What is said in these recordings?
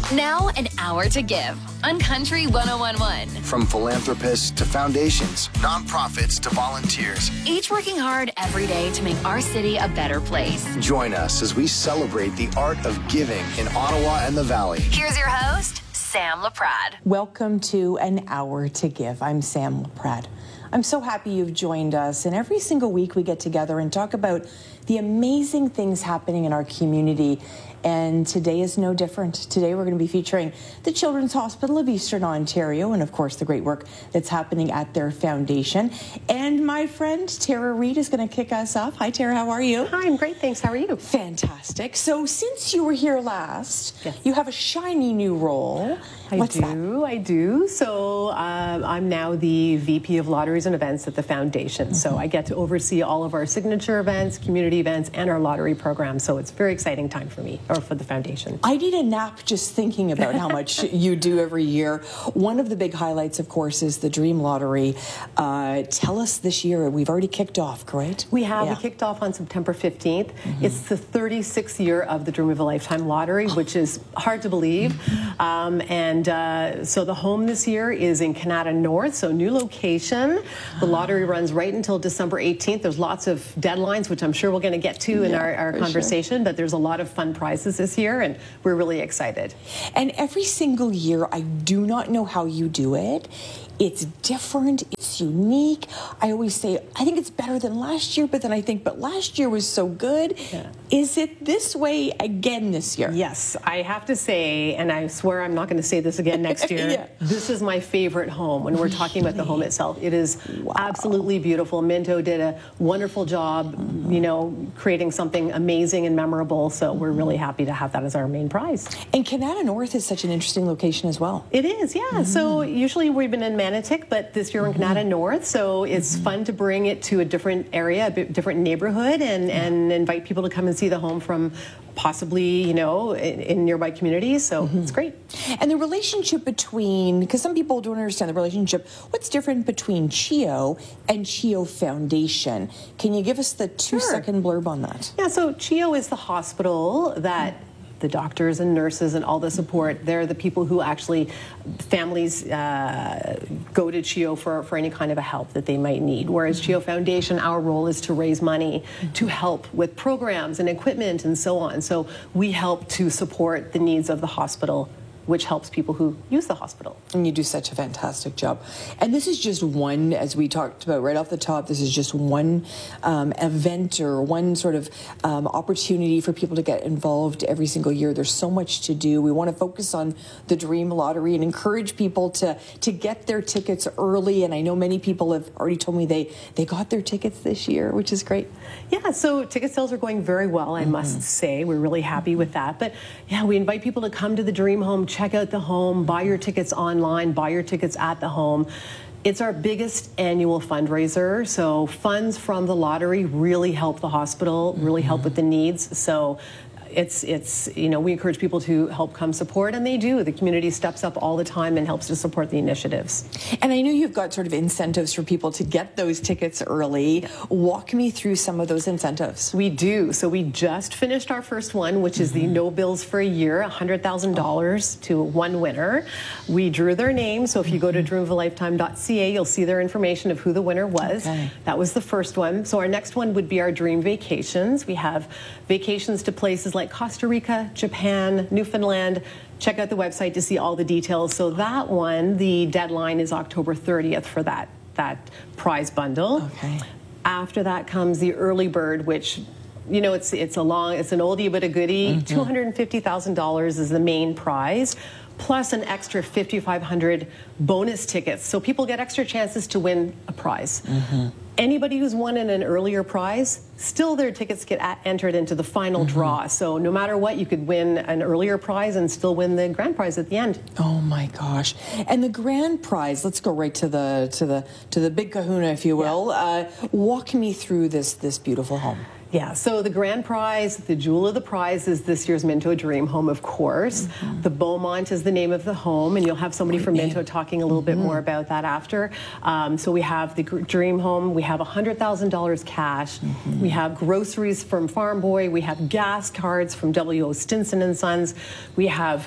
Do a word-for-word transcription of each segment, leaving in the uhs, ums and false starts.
Now, an hour to give on Country one oh one point one. From philanthropists to foundations, nonprofits to volunteers, Each working hard every day to make our city a better place. join us as we celebrate the art of giving in Ottawa and the Valley. Here's your host, Sam Laprade. Welcome to An Hour to Give. I'm Sam Laprade. I'm so happy you've joined us, and every single week we get together and talk about the amazing things happening in our community. And today is no different. Today we're going to be featuring the Children's Hospital of Eastern Ontario and, of course, the great work that's happening at their foundation. And my friend Tara Reid is going to kick us off. Hi, Tara. How are you? Hi, I'm great. Thanks. How are you? Fantastic. So since you were here last, Yes. you have a shiny new role. I What's do. that? I do. So uh, I'm now the V P of Lotteries and Events at the foundation. Mm-hmm. So I get to oversee all of our signature events, community events, and our lottery program. So it's a very exciting time for me, or for the foundation. I need a nap just thinking about how much you do every year. One of the big highlights, of course, is the Dream Lottery. Uh, tell us this year, we've already kicked off, correct? We have. Yeah. We kicked off on September fifteenth. Mm-hmm. It's the thirty-sixth year of the Dream of a Lifetime Lottery, which is hard to believe. Mm-hmm. um, and uh, so the home this year is in Canada North, so new location. The lottery runs right until December eighteenth. There's lots of deadlines, which I'm sure we're going to get to in Yeah, our, our for conversation, sure. but there's a lot of fun prizes this year, and we're really excited. And every single year, I do not know how you do it. It's different. It's unique. I always say, I think it's better than last year, but then I think, but last year was so good. Yeah. Is it this way again this year? Yes, I have to say, and I swear I'm not going to say this again next year, Yeah. this is my favorite home when we're talking about the home itself. It is wow. absolutely beautiful. Minto did a wonderful job, mm-hmm. you know, creating something amazing and memorable, so we're really happy to have that as our main prize. And Canada North is such an interesting location as well. It is, yeah. Mm-hmm. So usually we've been in Manotick, but this year we're in Mm-hmm. Canada North, so it's mm-hmm. fun to bring it to a different area, a bit different neighborhood, and, yeah. and invite people to come and see the home from possibly, you know, in, in nearby communities, so mm-hmm. it's great. And the relationship between, because some people don't understand the relationship, what's different between CHEO and CHEO Foundation? Can you give us the two-second Sure. blurb on that? Yeah, so CHEO is the hospital that the doctors and nurses and all the support, they're the people who actually, families uh, go to CHEO for, for any kind of a help that they might need. Whereas CHEO Foundation, our role is to raise money to help with programs and equipment and so on. So we help to support the needs of the hospital, which helps people who use the hospital. And you do such a fantastic job. And this is just one, as we talked about right off the top, this is just one um, event or one sort of um, opportunity for people to get involved every single year. There's so much to do. We want to focus on the Dream Lottery and encourage people to, to get their tickets early. And I know many people have already told me they, they got their tickets this year, which is great. Yeah, so ticket sales are going very well, I mm-hmm. must say. We're really happy with that. But yeah, we invite people to come to the Dream Home, check out the home, buy your tickets online, buy your tickets at the home. It's our biggest annual fundraiser, so funds from the lottery really help the hospital, really help with the needs. So it's, it's you know, we encourage people to help come support, and they do. The community steps up all the time and helps to support the initiatives. And I know you've got sort of incentives for people to get those tickets early. Walk me through some of those incentives. We do. So we just finished our first one, which is mm-hmm. the No Bills for a Year, one hundred thousand dollars oh. to one winner. We drew their name, so if you go to dream of a lifetime dot c a, you'll see their information of who the winner was. Okay. That was the first one. So our next one would be our Dream Vacations. We have vacations to places like Costa Rica, Japan, Newfoundland. Check out the website to see all the details. So that one, the deadline is October thirtieth for that, that prize bundle. Okay. After that comes the early bird, which, you know, it's it's a long, it's an oldie but a goodie. Mm-hmm. two hundred fifty thousand dollars is the main prize, plus an extra five thousand five hundred bonus tickets. So people get extra chances to win a prize. Mm-hmm. Anybody who's won in an earlier prize, still their tickets get at, entered into the final mm-hmm. draw. So no matter what, you could win an earlier prize and still win the grand prize at the end. Oh my gosh! And the grand prize. Let's go right to the to the to the big kahuna, if you will. Yeah. Uh, walk me through this this beautiful home. Yeah, so the grand prize, the jewel of the prize, is this year's Minto Dream Home, of course. Mm-hmm. The Beaumont is the name of the home, and you'll have somebody Great from name. Minto talking a little mm-hmm. bit more about that after. Um, so we have the Dream Home, we have one hundred thousand dollars cash, mm-hmm. we have groceries from Farm Boy, we have gas cards from W O Stinson and Sons, we have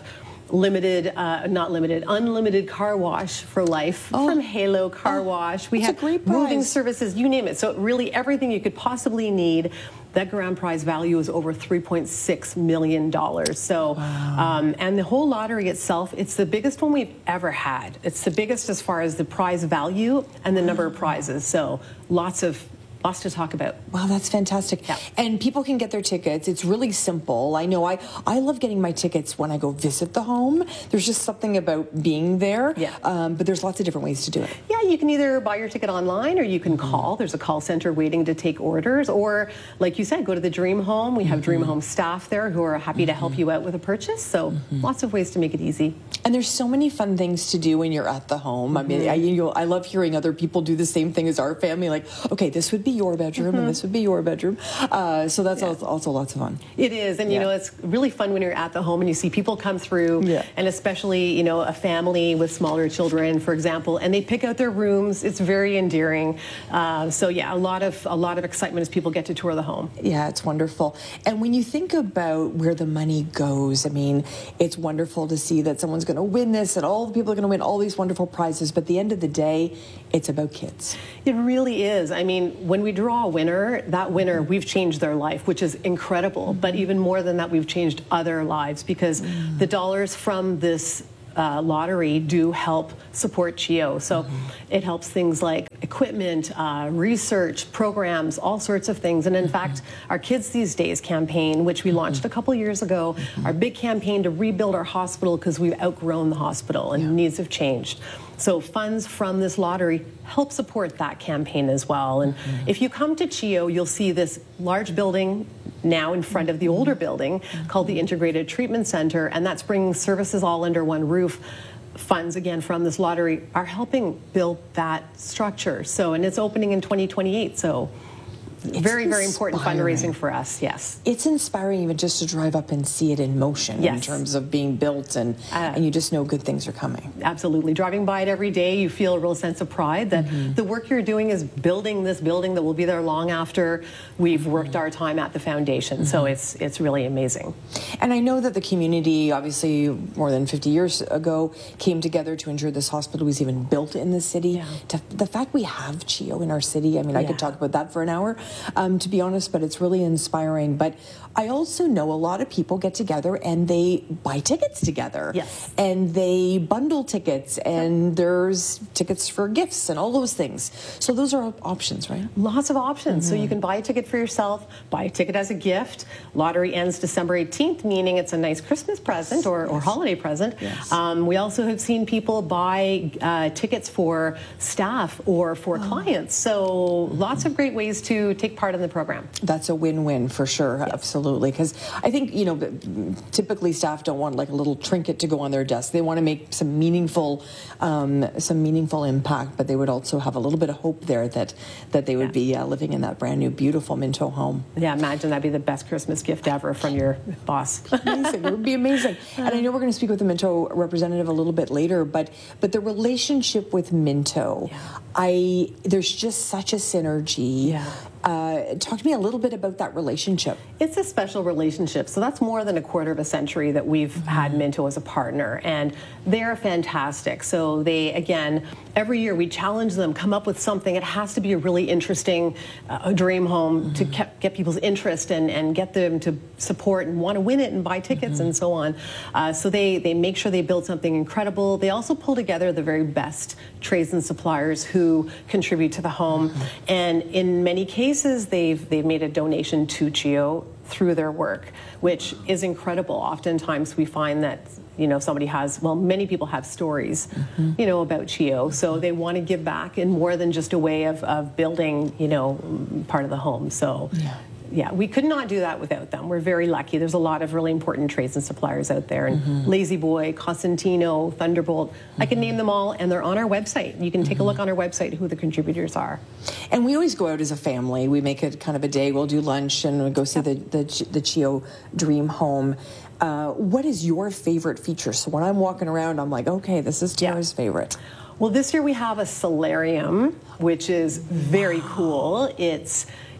limited, uh, not limited, unlimited car wash for life Oh. from Halo Car Oh, Wash. We that's a have great moving prize. services, you name it. So really everything you could possibly need. That grand prize value is over three point six million dollars. So, Wow. um, and the whole lottery itself, it's the biggest one we've ever had. It's the biggest as far as the prize value and the number of prizes. So lots of Lots to talk about. Wow, that's fantastic. Yeah. And people can get their tickets. It's really simple. I know I, I love getting my tickets when I go visit the home. There's just something about being there. Yeah. Um, but there's lots of different ways to do it. Yeah, you can either buy your ticket online or you can call. There's a call center waiting to take orders. Or, like you said, go to the Dream Home. We have Dream Home staff there who are happy to help you out with a purchase. So lots of ways to make it easy. And there's so many fun things to do when you're at the home. I mean, I, you know, I love hearing other people do the same thing as our family. Like, okay, this would be your bedroom Mm-hmm. and this would be your bedroom. Uh, so that's Yeah. also, also lots of fun. It is, and you Yeah. know, it's really fun when you're at the home and you see people come through, Yeah. and especially, you know, a family with smaller children, for example, and they pick out their rooms. It's very endearing. Uh, so yeah, a lot of a lot of excitement as people get to tour the home. Yeah, it's wonderful. And when you think about where the money goes, I mean, it's wonderful to see that someone's going to win this and all the people are going to win all these wonderful prizes. But at the end of the day, it's about kids. It really is. I mean, when we draw a winner, that winner, we've changed their life, which is incredible. But even more than that, we've changed other lives because the dollars from this uh, lottery do help support CHEO. So it helps things like equipment, uh, research, programs, all sorts of things. And in fact, our Kids These Days campaign, which we launched a couple years ago, our big campaign to rebuild our hospital because we've outgrown the hospital and needs have changed. So funds from this lottery help support that campaign as well. And mm-hmm. if you come to CHEO, you'll see this large building now in front of the older building mm-hmm. called the Integrated Treatment Center, and that's bringing services all under one roof. Funds, again, from this lottery are helping build that structure. So, and it's opening in twenty twenty-eight, so It's very, very important inspiring. fundraising for us, yes. It's inspiring even just to drive up and see it in motion in Yes. terms of being built, and, Uh, and you just know good things are coming. Absolutely. Driving by it every day, you feel a real sense of pride that Mm-hmm. the work you're doing is building this building that will be there long after we've worked our time at the foundation. Mm-hmm. So it's it's really amazing. And I know that the community, obviously more than fifty years ago, came together to ensure this hospital was even built in the city. Yeah. To, the fact we have CHEO in our city, I mean, I Yeah. could talk about that for an hour, um, to be honest, but it's really inspiring. But I also know a lot of people get together and they buy tickets together. Yes. And they bundle tickets, and there's tickets for gifts and all those things. So those are options, right? Lots of options. So you can buy a ticket for yourself, buy a ticket as a gift. Lottery ends December eighteenth, meaning it's a nice Christmas present or, or holiday present. Yes. Um, we also have seen people buy uh, tickets for staff or for clients. So lots of great ways to take part in the program. That's a win-win for sure, absolutely. Because I think, you know, typically staff don't want like a little trinket to go on their desk. They want to make some meaningful, um, some meaningful impact, but they would also have a little bit of hope there that that they would Yeah. be uh, living in that brand new, beautiful Minto home. Yeah, imagine that'd be the best Christmas gift ever from your boss. Amazing. It would be amazing. And I know we're going to speak with the Minto representative a little bit later, but but the relationship with Minto, Yeah. I there's just such a synergy. Yeah. Uh, talk to me a little bit about that relationship. It's a special relationship. So that's more than a quarter of a century that we've Mm-hmm. had Minto as a partner, and they're fantastic. So they, again, every year we challenge them, come up with something. It has to be a really interesting uh, dream home Mm-hmm. to ke- get people's interest and, and get them to support and want to win it and buy tickets Mm-hmm. and so on. Uh, so they, they make sure they build something incredible. They also pull together the very best trades and suppliers who contribute to the home. Mm-hmm. And in many cases, they've, they've made a donation to CHEO through their work, which is incredible. Oftentimes we find that, you know, somebody has, well, many people have stories, mm-hmm. you know, about CHEO, so they want to give back in more than just a way of, of building, you know, part of the home. So, Yeah. yeah, we could not do that without them. We're very lucky. There's a lot of really important trades and suppliers out there, and Mm-hmm. Lazy Boy, Costantino, Thunderbolt. Mm-hmm. I can name them all, and they're on our website. You can take a look on our website who the contributors are. And we always go out as a family. We make it kind of a day. We'll do lunch and we'll go see the, the the CHEO Dream Home. Uh, what is your favorite feature? So when I'm walking around, I'm like, okay, this is Tara's favorite. Well, this year we have a solarium, which is very cool. It's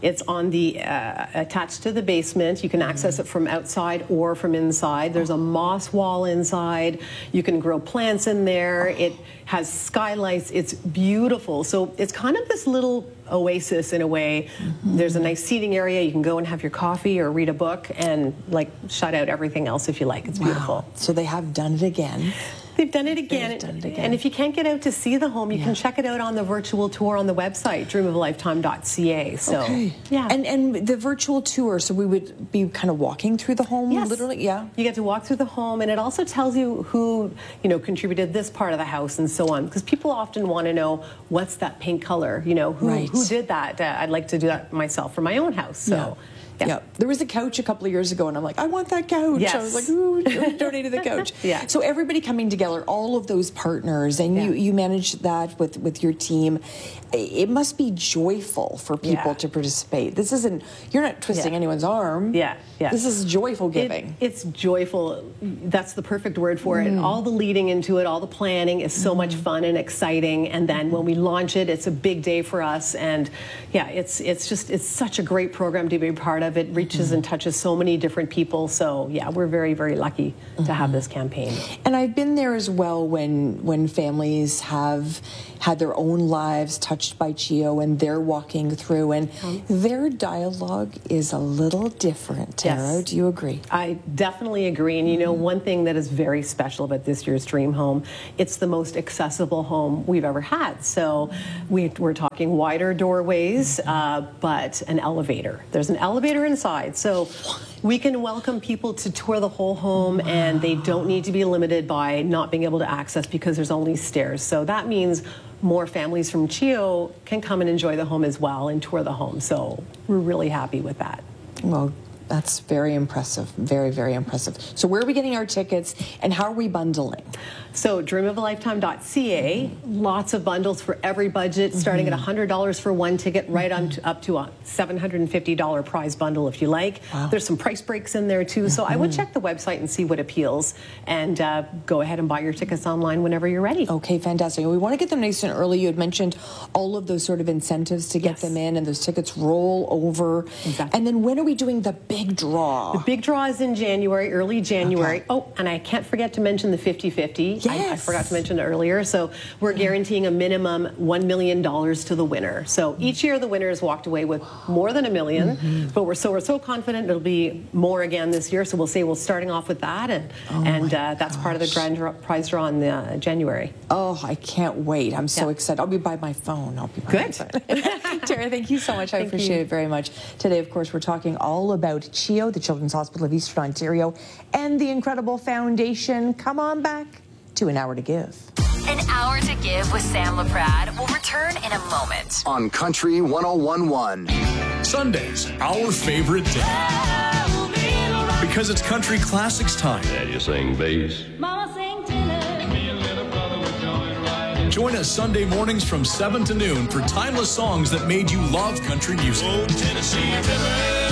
It's on the uh, attached to the basement. You can access it from outside or from inside. There's a moss wall inside. You can grow plants in there. It has skylights. It's beautiful. So it's kind of this little oasis in a way. Mm-hmm. There's a nice seating area. You can go and have your coffee or read a book and like shut out everything else if you like. It's beautiful. Wow. So they have done it again. They've done it again. They've done it again. And if you can't get out to see the home, you yeah. can check it out on the virtual tour on the website, dream of a lifetime dot c a. So, okay. yeah. And and the virtual tour, so we would be kind of walking through the home, yes. literally? Yeah. You get to walk through the home, and it also tells you who, you know, contributed this part of the house and so on. Because people often want to know, what's that pink color? You know, who, right. who did that? Uh, I'd like to do that myself for my own house. So. Yeah. Yeah. yeah, there was a couch a couple of years ago, and I'm like, I want that couch. Yes. I was like, who, who donated the couch? Yeah. So everybody coming together, all of those partners, and yeah. you, you manage that with, with your team. It must be joyful for people yeah. to participate. This isn't, you're not twisting yeah. anyone's arm. Yeah, yeah. This is joyful giving. It, it's joyful. That's the perfect word for it. Mm. All the leading into it, all the planning is so mm. much fun and exciting. And then when we launch it, it's a big day for us. And yeah, it's it's just, it's such a great program to be a part of. It reaches mm. and touches so many different people. So yeah, we're very, very lucky mm-hmm. to have this campaign. And I've been there as well when when families have had their own lives touched by CHEO and they're walking through, and um, their dialogue is a little different. Tara, yes. do you agree? I definitely agree. And you know, one thing that is very special about this year's Dream Home, it's the most accessible home we've ever had. So we, we're talking wider doorways, uh, but an elevator. There's an elevator inside. So we can welcome people to tour the whole home, wow. and they don't need to be limited by not being able to access because there's only stairs. So that means more families from CHEO can come and enjoy the home as well and tour the home. So we're really happy with that. Well, that's very impressive. Very, very impressive. So where are we getting our tickets, and how are we bundling? So dream of a lifetime dot c a, lots of bundles for every budget, mm-hmm. starting at one hundred dollars for one ticket, right mm-hmm. on to, up to a seven hundred fifty dollars prize bundle if you like. Wow. There's some price breaks in there too, mm-hmm. so I would check the website and see what appeals, and uh, go ahead and buy your tickets online whenever you're ready. Okay, fantastic. We want to get them nice and early. You had mentioned all of those sort of incentives to get yes. them in, and those tickets roll over. Exactly. And then when are we doing the big draw? The big draw is in January, early January. Okay. Oh, and I can't forget to mention the fifty fifty. Yes. I, I forgot to mention it earlier. So we're guaranteeing a minimum one million dollars to the winner. So each year the winner has walked away with more than a million, mm-hmm. but we're so we're so confident it'll be more again this year. So we'll say we're starting off with that, and oh and uh, that's part of the grand draw, prize draw in uh, January. Oh, I can't wait! I'm so yeah. excited. I'll be by my phone. I'll be by Good. my phone. Tara, thank you so much. I thank appreciate you. it very much. Today, of course, we're talking all about CHEO, the Children's Hospital of Eastern Ontario, and the incredible foundation. Come on back to An Hour to Give. An Hour to Give with Sam LaPrade will return in a moment. On Country one oh one point one. Sundays, our favorite day. Because it's country classics time. Dad, you sing bass. Mama sing tenor. Me and little brother would join right. Join us Sunday mornings from seven to noon for timeless songs that made you love country music. Old Tennessee River.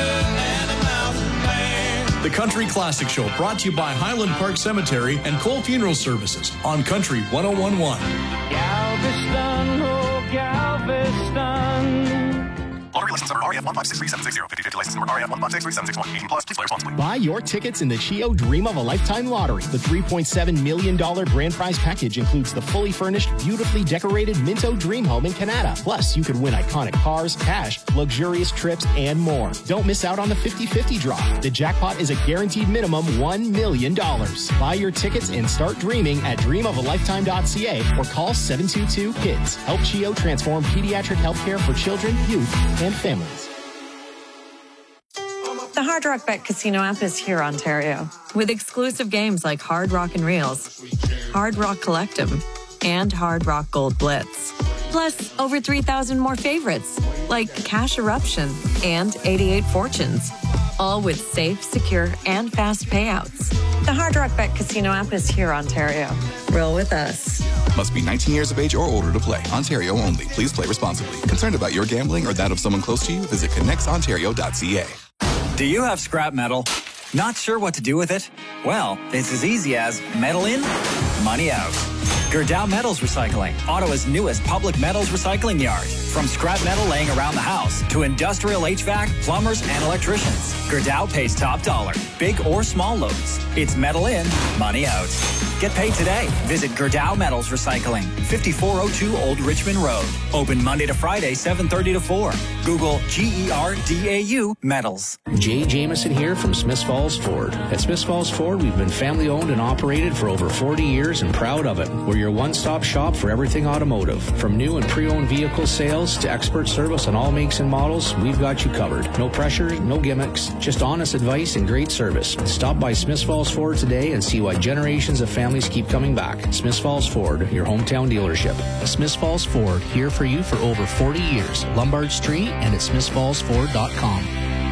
The Country Classic Show, brought to you by Highland Park Cemetery and Cole Funeral Services on Country one oh one point one. Galveston, oh Galveston. Lottery license number R E F one five six three seven six zero. fifty fifty license number R E F one five six three seven six one. eighteen plus. Please play responsibly. Buy your tickets in the CHEO Dream of a Lifetime Lottery. The three point seven million dollars grand prize package includes the fully furnished, beautifully decorated Minto Dream Home in Canada. Plus, you could win iconic cars, cash, luxurious trips, and more. Don't miss out on the fifty fifty draw. The jackpot is a guaranteed minimum one million dollars. Buy your tickets and start dreaming at dream of a lifetime dot c a or call seven two two KIDS. Help CHEO transform pediatric healthcare for children, youth, and families. The Hard Rock Bet Casino app is here, Ontario, with exclusive games like Hard Rock and Reels, Hard Rock Collective, and Hard Rock Gold Blitz. Plus, over three thousand more favorites, like Cash Eruption and eighty-eight Fortunes, all with safe, secure, and fast payouts. The Hard Rock Bet Casino app is here, Ontario. Roll with us. Must be nineteen years of age or older to play. Ontario only. Please play responsibly. Concerned about your gambling or that of someone close to you? Visit connects ontario dot c a. Do you have scrap metal? Not sure what to do with it? Well, it's as easy as metal in, money out. Gerdau Metals Recycling, Ottawa's newest public metals recycling yard. From scrap metal laying around the house to industrial H V A C, plumbers, and electricians, Gerdau pays top dollar, big or small loads. It's metal in, money out. Get paid today. Visit Gerdau Metals Recycling, fifty-four oh two Old Richmond Road. Open Monday to Friday, seven thirty to four. Google G E R D A U Metals. Jay Jameson here from Smiths Falls Ford. At Smiths Falls Ford, we've been family owned and operated for over forty years and proud of it. We're your one-stop shop for everything automotive. From new and pre-owned vehicle sales to expert service on all makes and models, we've got you covered. No pressure, no gimmicks, just honest advice and great service. Stop by Smiths Falls Ford today and see why generations of families keep coming back. Smiths Falls Ford, your hometown dealership. Smiths Falls Ford, here for you for over forty years. Lombard Street and at smiths falls ford dot com.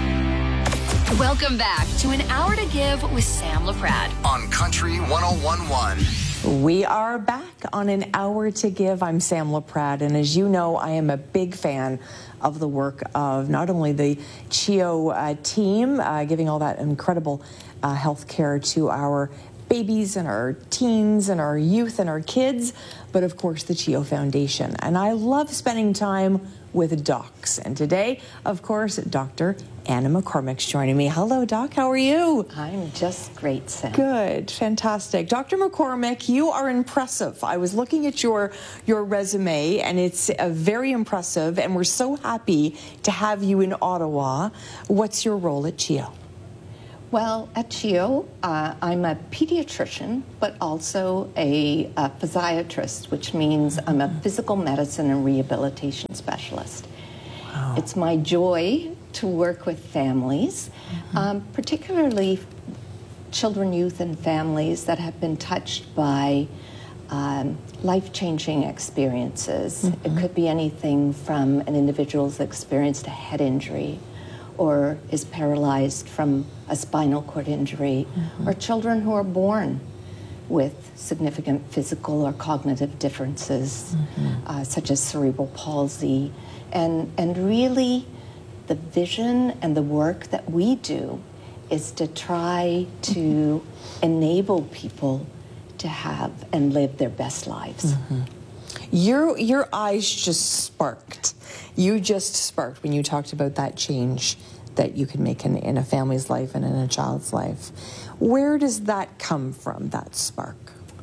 Welcome back to An Hour to Give with Sam LaPrade on Country one oh one point one. We are back on An Hour to Give. I'm Sam LaPrade, and as you know, I am a big fan of the work of not only the CHEO uh, team, uh, giving all that incredible uh, health care to our babies and our teens and our youth and our kids, but of course the CHEO Foundation. And I love spending time with docs. And today, of course, Doctor Anna McCormick's joining me. Hello, Doc. How are you? I'm just great, Sam. Good. Fantastic. Doctor McCormick, you are impressive. I was looking at your, your resume, and it's uh, very impressive, and we're so happy to have you in Ottawa. What's your role at CHEO? Well, at CHEO, uh, I'm a pediatrician, but also a, a physiatrist, which means I'm a physical medicine and rehabilitation specialist. Wow. It's my joy to work with families, mm-hmm. um, particularly children, youth, and families that have been touched by um, life-changing experiences. Mm-hmm. It could be anything from an individual's experienced a head injury, or is paralyzed from a spinal cord injury, mm-hmm. or children who are born with significant physical or cognitive differences, mm-hmm. uh, such as cerebral palsy. And, and really, the vision and the work that we do is to try to mm-hmm. enable people to have and live their best lives. Mm-hmm. Your, your eyes just sparked. You just sparked when you talked about that change that you can make in, in a family's life and in a child's life. Where does that come from, that spark?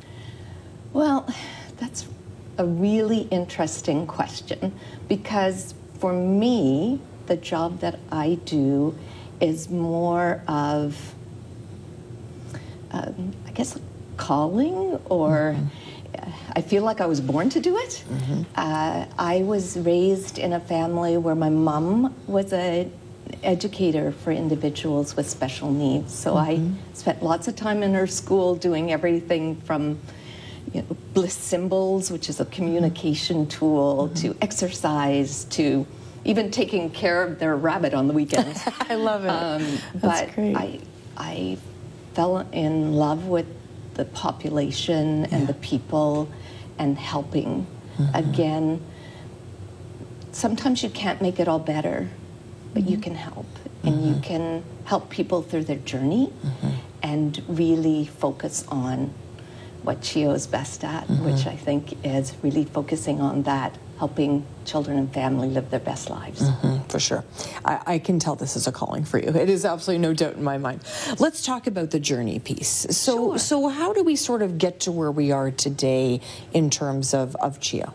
Well, that's a really interesting question, because for me, the job that I do is more of, um, I guess, a calling, or mm-hmm. I feel like I was born to do it. Mm-hmm. Uh, I was raised in a family where my mom was an educator for individuals with special needs. So mm-hmm. I spent lots of time in her school doing everything from, you know, bliss symbols, which is a communication mm-hmm. tool, mm-hmm. to exercise, to even taking care of their rabbit on the weekends. I love it. Um, That's but great. I, I fell in love with the population and yeah. the people and helping. Mm-hmm. Again, sometimes you can't make it all better, but mm-hmm. you can help. And mm-hmm. you can help people through their journey mm-hmm. and really focus on what CHEO is best at, mm-hmm. which I think is really focusing on that, helping children and family live their best lives. Mm-hmm, for sure. I, I can tell this is a calling for you. It is absolutely no doubt in my mind. Let's talk about the journey piece. So, sure. so how do we sort of get to where we are today in terms of, of CHEO?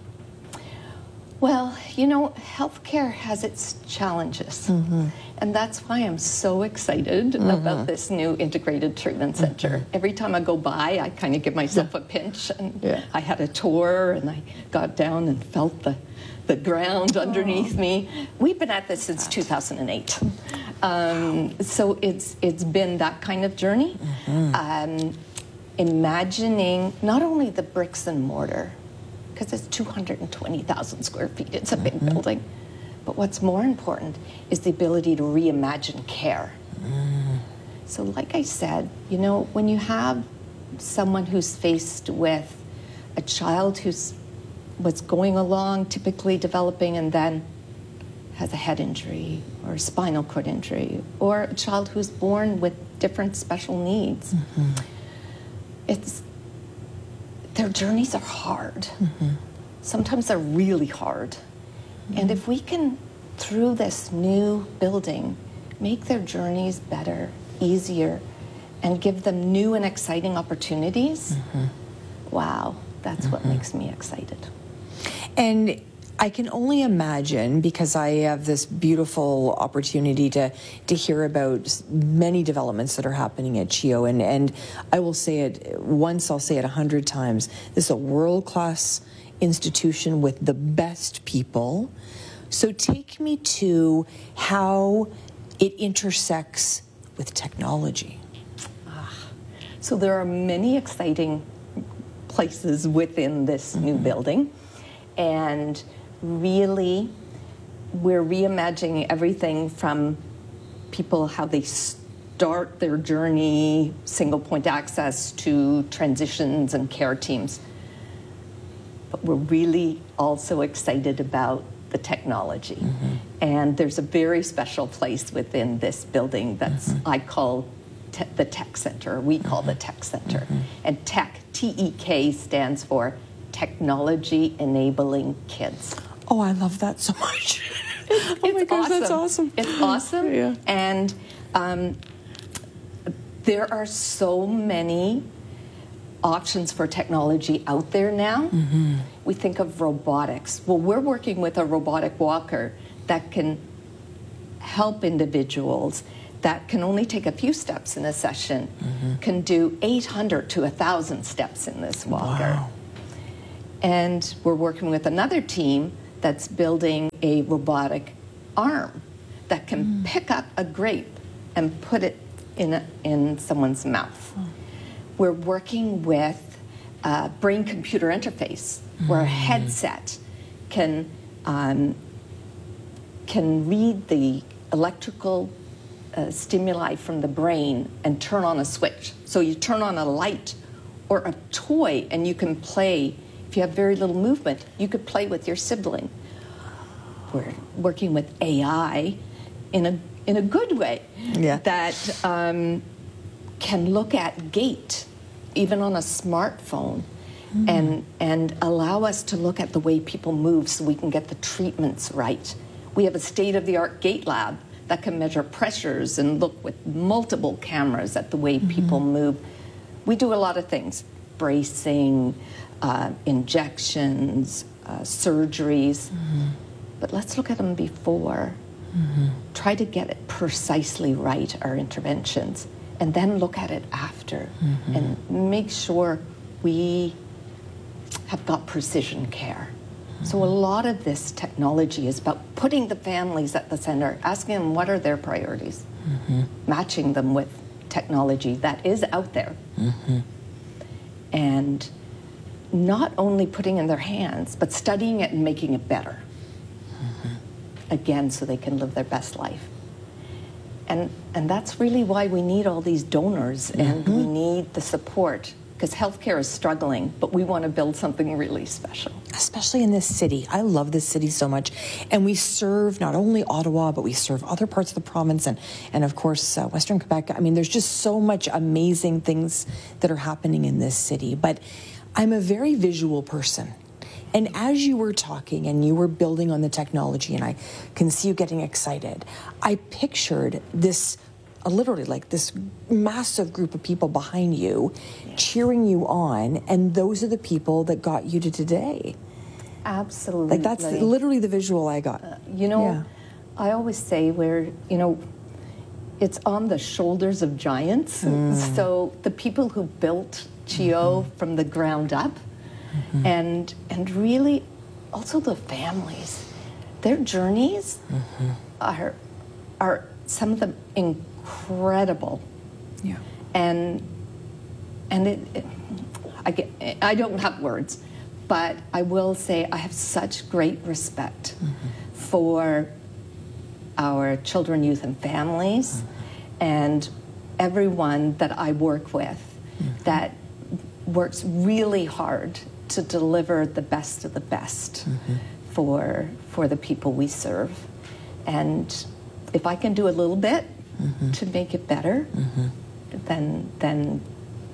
Well, you know, healthcare has its challenges. Mm-hmm. And that's why I'm so excited mm-hmm. about this new integrated treatment center. Mm-hmm. Every time I go by, I kind of give myself yeah. a pinch. And yeah. I had a tour, and I got down and felt the, the ground underneath oh. me. We've been at this since two thousand eight. Um, so it's it's been that kind of journey. Mm-hmm. Um, imagining not only the bricks and mortar, because it's two hundred twenty thousand square feet, it's a big mm-hmm. building. But what's more important is the ability to reimagine care. Mm. So like I said, you know, when you have someone who's faced with a child who's what's going along, typically developing, and then has a head injury or a spinal cord injury, or a child who's born with different special needs, mm-hmm. it's their journeys are hard. Mm-hmm. Sometimes they're really hard. Mm-hmm. And if we can, through this new building, make their journeys better, easier, and give them new and exciting opportunities, mm-hmm. wow, that's mm-hmm. what makes me excited. And I can only imagine, because I have this beautiful opportunity to, to hear about many developments that are happening at CHEO, and, and I will say it once, I'll say it a hundred times. This is a world-class institution with the best people. So take me to how it intersects with technology. Ah, so there are many exciting places within this mm-hmm. new building, and really, we're reimagining everything from people, how they start their journey, single point access, to transitions and care teams. But we're really also excited about the technology. Mm-hmm. And there's a very special place within this building that's, mm-hmm. I call te- the Tech Center. We call mm-hmm. the Tech Center. Mm-hmm. And Tech, T E K, stands for Technology Enabling Kids. Oh, I love that so much. It's, oh my gosh, awesome. That's awesome. It's awesome. Yeah. And um, there are so many options for technology out there now. Mm-hmm. We think of robotics. Well, we're working with a robotic walker that can help individuals that can only take a few steps in a session, mm-hmm. can do eight hundred to one thousand steps in this walker. Wow. And we're working with another team that's building a robotic arm that can mm. pick up a grape and put it in, a, in someone's mouth. Oh. We're working with a brain-computer interface mm. where a headset can, um, can read the electrical uh, stimuli from the brain and turn on a switch. So you turn on a light or a toy and you can play. If you have very little movement, you could play with your sibling. We're working with A I in a in a good way yeah. that um, can look at gait, even on a smartphone, mm. and and allow us to look at the way people move so we can get the treatments right. We have a state-of-the-art gait lab that can measure pressures and look with multiple cameras at the way mm-hmm. people move. We do a lot of things, bracing, Uh, injections, uh, surgeries, mm-hmm. but let's look at them before. Mm-hmm. Try to get it precisely right, our interventions, and then look at it after mm-hmm. and make sure we have got precision care. Mm-hmm. So a lot of this technology is about putting the families at the center, asking them what are their priorities, mm-hmm. matching them with technology that is out there. Mm-hmm. And not only putting in their hands, but studying it and making it better. Mm-hmm. Again, so they can live their best life. And and that's really why we need all these donors mm-hmm. and we need the support, because healthcare is struggling, but we want to build something really special. Especially in this city. I love this city so much. And we serve not only Ottawa, but we serve other parts of the province and, and of course, uh, Western Quebec. I mean, there's just so much amazing things that are happening in this city. But I'm a very visual person. And as you were talking and you were building on the technology, and I can see you getting excited, I pictured this, uh, literally like this massive group of people behind you, yes. cheering you on, and those are the people that got you to today. Absolutely. Like that's literally the visual I got. Uh, you know, yeah. I always say where, you know, it's on the shoulders of giants. Mm. So the people who built CHEO mm-hmm. from the ground up, mm-hmm. and and really also the families, their journeys mm-hmm. are are some of them incredible. Yeah. And and it, it I get I don't have words, but I will say I have such great respect mm-hmm. for our children, youth, and families, mm-hmm. and everyone that I work with mm-hmm. that works really hard to deliver the best of the best mm-hmm. for for the people we serve. And if I can do a little bit mm-hmm. to make it better, mm-hmm. then then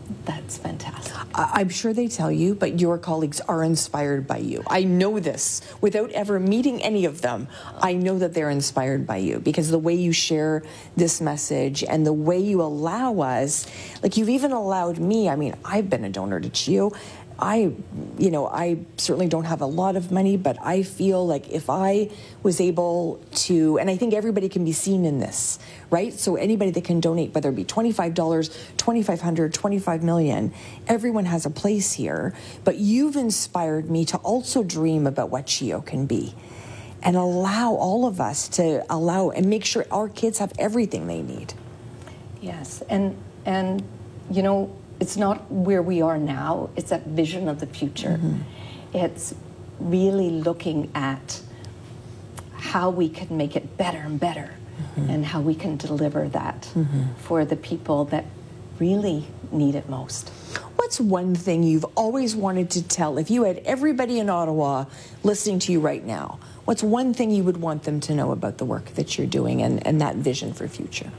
That's fantastic. I'm sure they tell you, but your colleagues are inspired by you. I know this. Without ever meeting any of them, I know that they're inspired by you because the way you share this message and the way you allow us, like you've even allowed me, I mean, I've been a donor to CHEO. I, you know, I certainly don't have a lot of money, but I feel like if I was able to, and I think everybody can be seen in this, right? So anybody that can donate, whether it be twenty-five dollars, twenty-five hundred dollars, twenty-five million dollars, everyone has a place here. But you've inspired me to also dream about what CHEO can be and allow all of us to allow and make sure our kids have everything they need. Yes, and, and you know, it's not where we are now, it's that vision of the future. Mm-hmm. It's really looking at how we can make it better and better, mm-hmm. and how we can deliver that mm-hmm. for the people that really need it most. What's one thing you've always wanted to tell, if you had everybody in Ottawa listening to you right now, what's one thing you would want them to know about the work that you're doing and, and that vision for future?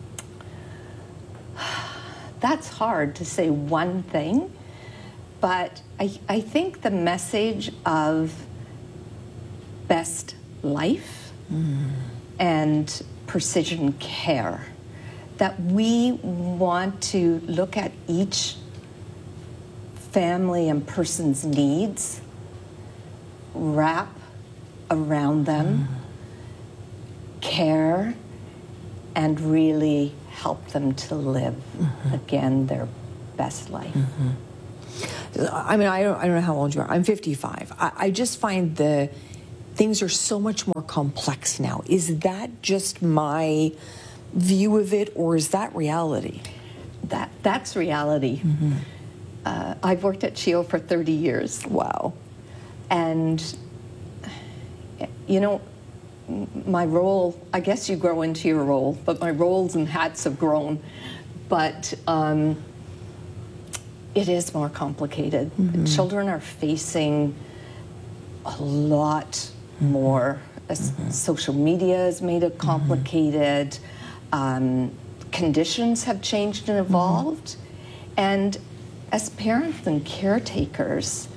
That's hard to say one thing, but I, I think the message of best life mm. and precision care, that we want to look at each family and person's needs, wrap around them, mm. care, and really help them to live, mm-hmm. again, their best life. Mm-hmm. I mean, I don't, I don't know how old you are. I'm fifty-five. I, I just find the things are so much more complex now. Is that just my view of it, or is that reality? That That's reality. Mm-hmm. Uh, I've worked at CHEO for thirty years. Wow. And, you know, my role, I guess you grow into your role, but my roles and hats have grown. But um, it is more complicated. Mm-hmm. Children are facing a lot mm-hmm. more. Mm-hmm. Social media has made it complicated. Mm-hmm. Um, conditions have changed and evolved. Mm-hmm. And as parents and caretakers,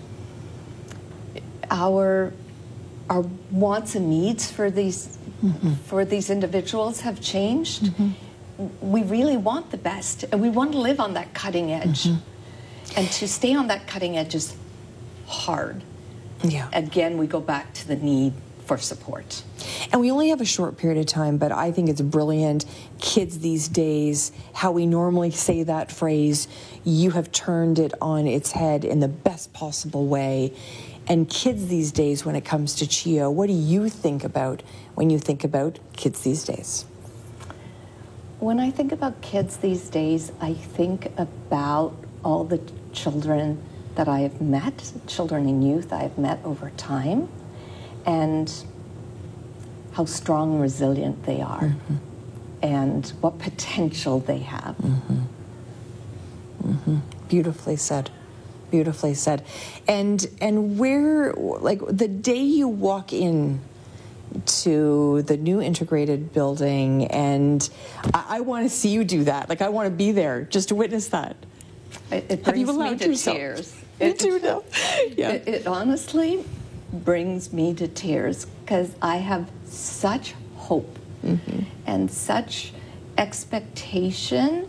our Our wants and needs for these mm-hmm. for these individuals have changed. Mm-hmm. We really want the best, and we want to live on that cutting edge. Mm-hmm. And to stay on that cutting edge is hard. Yeah. Again, we go back to the need for support. And we only have a short period of time, but I think it's brilliant. Kids these days, how we normally say that phrase, you have turned it on its head in the best possible way. And kids these days, when it comes to CHEO, what do you think about when you think about kids these days? When I think about kids these days, I think about all the children that I have met, children and youth I have met over time, and how strong and resilient they are, mm-hmm. and what potential they have. Mm-hmm. Mm-hmm. Beautifully said. Beautifully said. And and where, like, the day you walk in to the new integrated building, and I, I want to see you do that. Like, I want to be there just to witness that. It, it Have you brings allowed me to yourself? tears. Me It, too, no. Yeah. It, it honestly brings me to tears because I have such hope mm-hmm. and such expectation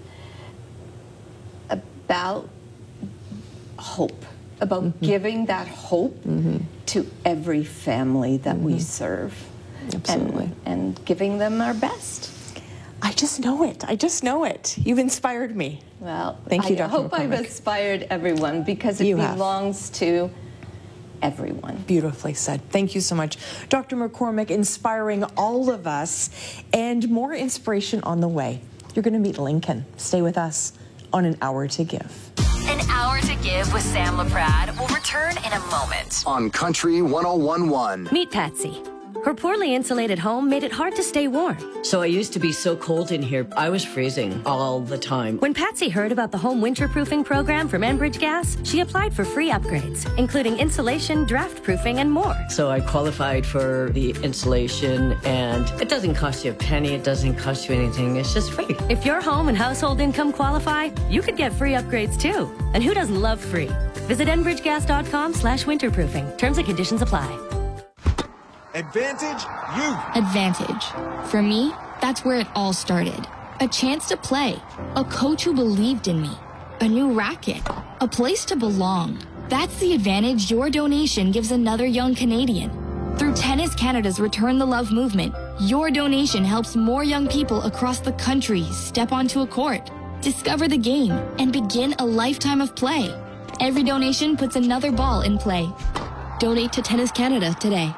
about hope, about mm-hmm. giving that hope mm-hmm. to every family that mm-hmm. we serve. Absolutely. And, and giving them our best. I just know it. I just know it. You've inspired me. Well, thank you, I Doctor hope McCormick. I've inspired everyone because it You have. belongs to everyone. Beautifully said. Thank you so much. Doctor McCormick, inspiring all of us, and more inspiration on the way. You're going to meet Lincoln. Stay with us on An Hour to Give. An Hour to Give with Sam LaPrade will return in a moment. On Country one oh one point one. Meet Patsy. Her poorly insulated home made it hard to stay warm. So I used to be so cold in here, I was freezing all the time. When Patsy heard about the home winterproofing program from Enbridge Gas, she applied for free upgrades, including insulation, draft proofing, and more. So I qualified for the insulation, and it doesn't cost you a penny, it doesn't cost you anything, it's just free. If your home and household income qualify, you could get free upgrades too. And who doesn't love free? Visit enbridgegas.com slash winterproofing. Terms and conditions apply. Advantage Youth. Advantage. For me, that's where it all started. A chance to play. A coach who believed in me. A new racket. A place to belong. That's the advantage your donation gives another young Canadian. Through Tennis Canada's Return the Love movement, your donation helps more young people across the country step onto a court, discover the game, and begin a lifetime of play. Every donation puts another ball in play. Donate to Tennis Canada today.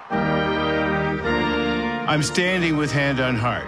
I'm standing with Hand on Heart.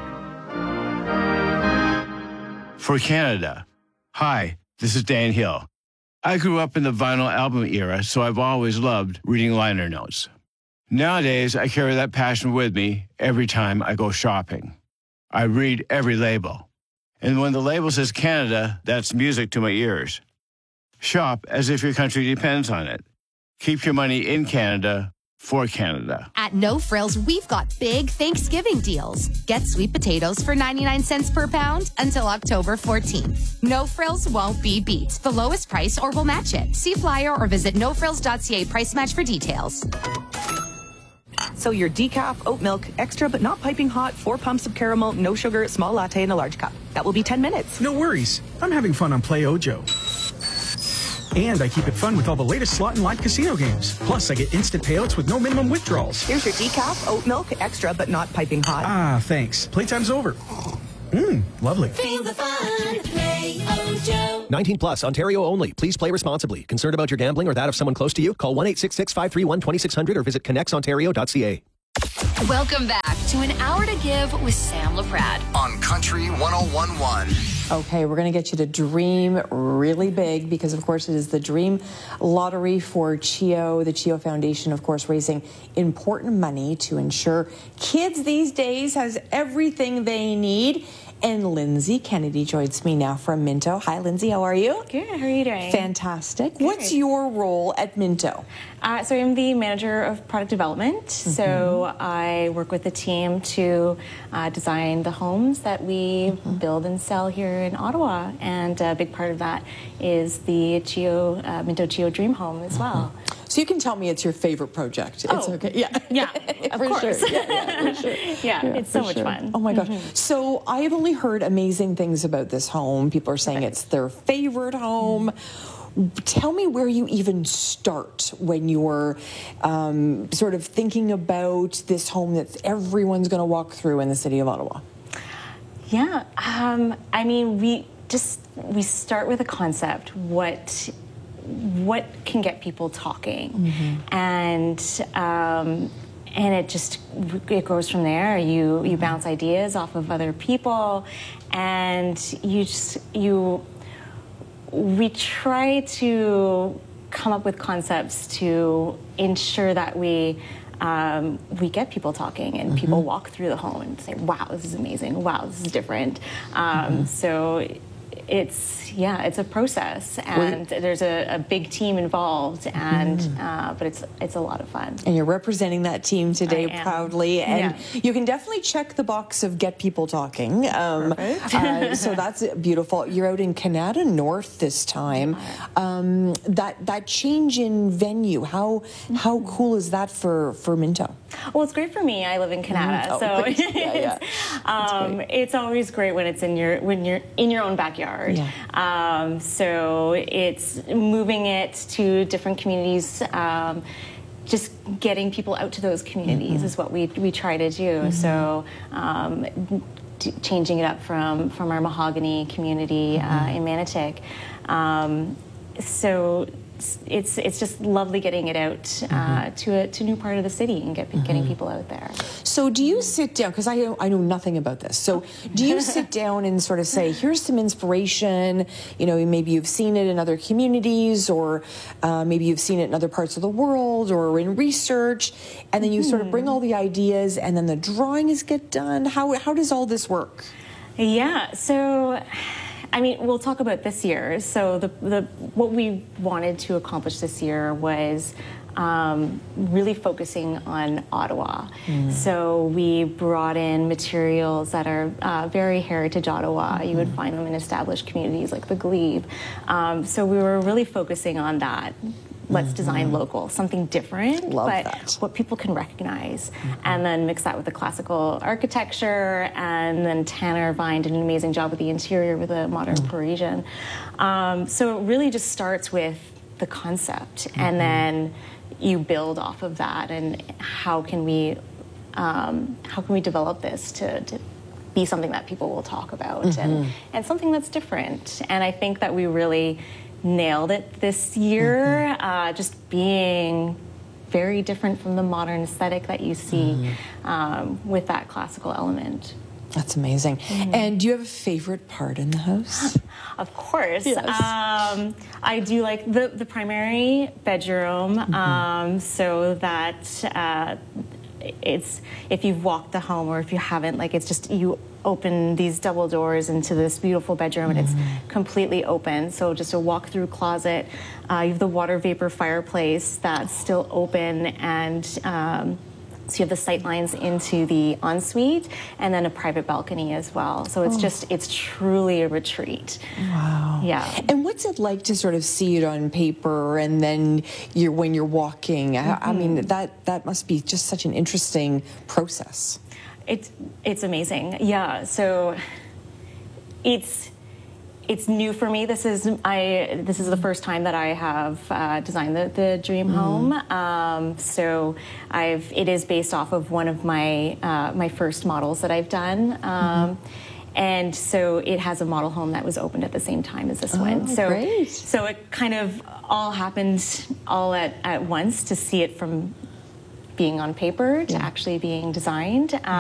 For Canada. Hi, this is Dan Hill. I grew up in the vinyl album era, so I've always loved reading liner notes. Nowadays, I carry that passion with me every time I go shopping. I read every label. And when the label says Canada, that's music to my ears. Shop as if your country depends on it. Keep your money in Canada for Canada. At No Frills, we've got big Thanksgiving deals. Get sweet potatoes for ninety-nine cents per pound until October fourteenth. No Frills won't be beat. The lowest price or we'll match it. See flyer or visit no frills dot c a price match for details. So your decaf, oat milk, extra but not piping hot, four pumps of caramel, no sugar, small latte in a large cup. That will be ten minutes. No worries. I'm having fun on Play Ojo. And I keep it fun with all the latest slot and live casino games. Plus, I get instant payouts with no minimum withdrawals. Here's your decaf, oat milk, extra but not piping hot. Ah, thanks. Playtime's over. Mmm, lovely. Feel the fun. Play Ojo. nineteen plus, Ontario only. Please play responsibly. Concerned about your gambling or that of someone close to you? Call one eight six six, five three one, two six zero zero or visit connects ontario dot c a. Welcome back to An Hour to Give with Sam LaPrade on Country one oh one point one. Okay, we're going to get you to dream really big because, of course, it is the Dream Lottery for CHEO. The CHEO Foundation, of course, raising important money to ensure kids these days has everything they need. And Lindsay Kennedy joins me now from Minto. Hi, Lindsay. How are you? Good. How are you doing? Fantastic. Good. What's your role at Minto? Uh, so I'm the manager of product development. Mm-hmm. So I work with the team to uh, design the homes that we mm-hmm. build and sell here in Ottawa. And a big part of that is the CHEO, uh, Minto CHEO Dream Home as well. Mm-hmm. So you can tell me it's your favorite project. Oh, it's okay. Yeah. Yeah, of for course. Sure. Yeah, yeah, for sure. yeah, yeah, it's so for much sure. fun. Oh my gosh. Mm-hmm. So I have only heard amazing things about this home. People are saying okay. it's their favorite home. Mm-hmm. Tell me where you even start when you're um, sort of thinking about this home that everyone's going to walk through in the city of Ottawa. Yeah. Um, I mean, we just, we start with a concept. What... what can get people talking, mm-hmm. and um, and it just it goes from there. You you bounce ideas off of other people, and you just you we try to come up with concepts to ensure that we um, we get people talking and mm-hmm. people walk through the home and say, "Wow, this is amazing! Wow, this is different." Um, mm-hmm. So. It's yeah, it's a process, and well, there's a, a big team involved, and mm. uh, but it's it's a lot of fun. And you're representing that team today proudly, and yeah. you can definitely check the box of get people talking. Um, uh, so that's beautiful. You're out in Canada North this time. Um, that that change in venue, how how cool is that for for Minto? Well, it's great for me. I live in Canada, mm. oh, so it's, yeah, yeah. um, it's always great when it's in your when you're in your own backyard. Yeah. Um, so it's moving it to different communities. Um, just getting people out to those communities mm-hmm. is what we we try to do. Mm-hmm. So. Um, d- changing it up from from our Mahogany community mm-hmm. uh, in Manotick. Um, so. it's it's just lovely getting it out uh, Mm-hmm. to a to a new part of the city and get, getting people out there. So do you sit down, because I know, I know nothing about this, so do you sit down and sort of say, here's some inspiration, you know, maybe you've seen it in other communities, or uh, maybe you've seen it in other parts of the world, or in research, and then you sort of bring all the ideas, and then the drawings get done? How, how does all this work? Yeah, so I mean, we'll talk about this year. So the, the what we wanted to accomplish this year was um, really focusing on Ottawa. Mm. So we brought in materials that are uh, very heritage Ottawa. Mm-hmm. You would find them in established communities like the Glebe. Um, so we were really focusing on that. Let's Mm-hmm. design local, something different, Love but that. what people can recognize, and then mix that with the classical architecture. And then Tanner Vine did an amazing job with the interior with a modern Parisian. Um, so it really just starts with the concept, and then you build off of that. And how can we, um, how can we develop this to, to be something that people will talk about, and and something that's different. And I think that we really nailed it this year, mm-hmm. uh, just being very different from the modern aesthetic that you see mm-hmm. um, with that classical element. That's amazing. Mm-hmm. And do you have a favorite part in the house? Of course. Yes. Um, I do like the, the primary bedroom, Mm-hmm. um, so that uh, it's, if you've walked the home, or if you haven't, like, it's just, you open these double doors into this beautiful bedroom, and Mm-hmm. it's completely open. So just a walk-through closet. Uh, you have the water vapor fireplace that's still open, and um, so you have the sight lines into the ensuite, and then a private balcony as well. So it's Oh. just, it's truly a retreat. Wow. Yeah. And what's it like to sort of see it on paper, and then you're, when you're walking? I, I mean, that, that must be just such an interesting process. It's it's amazing. Yeah. So it's it's new for me. This is I this is the first time that I have uh, designed the, the dream home. Um, so I've it is based off of one of my uh, my first models that I've done. Um, And so it has a model home that was opened at the same time as this Oh, one. So, great. so it kind of all happened all at, at once, to see it from being on paper to actually being designed. Um,